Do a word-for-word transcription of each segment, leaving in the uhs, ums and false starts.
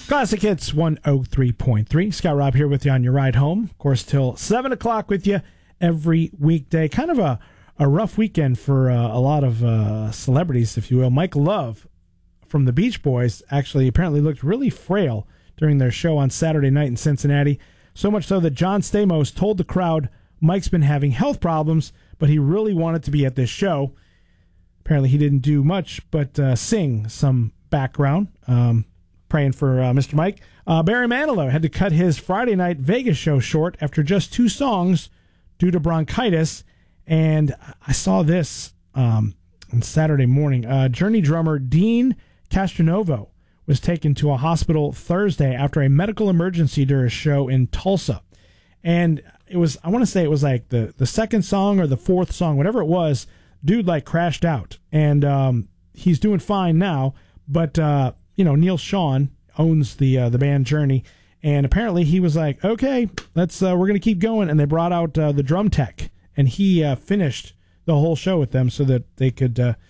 Classic Hits one oh three point three. Scott Robb here with you on your ride home. Of course, till seven o'clock with you every weekday. Kind of a, a rough weekend for uh, a lot of uh, celebrities, if you will. Mike Love from the Beach Boys actually apparently looked really frail during their show on Saturday night in Cincinnati. So much so that John Stamos told the crowd Mike's been having health problems, but he really wanted to be at this show. Apparently he didn't do much but uh, sing some background. Um Praying for uh, Mister Mike. Uh, Barry Manilow had to cut his Friday night Vegas show short after just two songs due to bronchitis. And I saw this um, on Saturday morning. Uh, Journey drummer Dean Castronovo was taken to a hospital Thursday after a medical emergency during a show in Tulsa. And it was, I want to say it was like the, the second song or the fourth song, whatever it was, dude like crashed out. And um, he's doing fine now, but... Uh, You know, Neil Sean owns the uh, the band Journey, and apparently he was like, "Okay, let's uh, we're gonna keep going." And they brought out uh, the drum tech, and he uh, finished the whole show with them so that they could uh,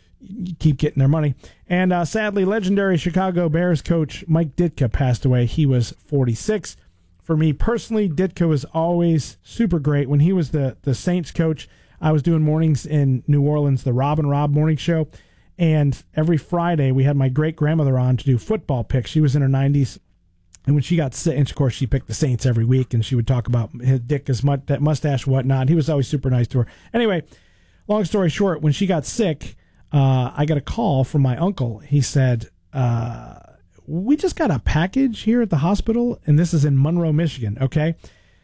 keep getting their money. And uh, sadly, legendary Chicago Bears coach Mike Ditka passed away. He was forty-six. For me personally, Ditka was always super great. When he was the the Saints coach, I was doing mornings in New Orleans, the Rob and Rob morning show. And every Friday, we had my great-grandmother on to do football picks. She was in her nineties. And when she got sick, and of course, she picked the Saints every week, and she would talk about his dick, his mut- that mustache, and whatnot. He was always super nice to her. Anyway, long story short, when she got sick, uh, I got a call from my uncle. He said, uh, we just got a package here at the hospital, and this is in Monroe, Michigan, okay?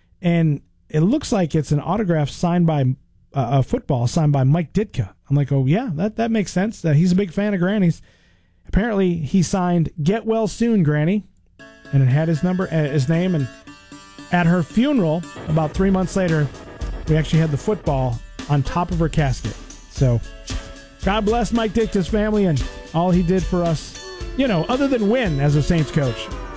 And it looks like it's an autograph signed by uh, a football signed by Mike Ditka. I'm like, oh, yeah, that, that makes sense. Uh, he's a big fan of Granny's. Apparently, he signed Get Well Soon, Granny, and it had his number, uh, his name. And at her funeral, about three months later, we actually had the football on top of her casket. So, God bless Mike Dicta's family and all he did for us, you know, other than win as a Saints coach.